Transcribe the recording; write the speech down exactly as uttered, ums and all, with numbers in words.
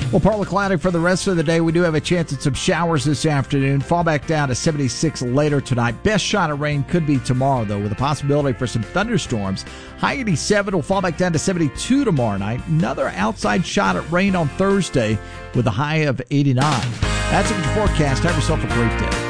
Well, partly cloudy for the rest of the day. We do have a chance at some showers this afternoon. Fall back down to seventy-six later tonight. Best shot of rain could be tomorrow, though, with a possibility for some thunderstorms. High eighty-seven will fall back down to seventy-two tomorrow night. Another outside shot at rain on Thursday with a high of eighty-nine. That's it for the forecast. Have yourself a great day.